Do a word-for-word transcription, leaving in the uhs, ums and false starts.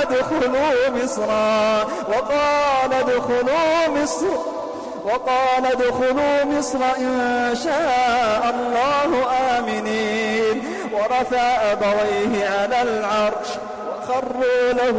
ادخلوا مصرا وقال ادخلوا مصر وقال ادخلوا مصر إن شاء الله آمنين ورفع أبويه على العرش وخروا له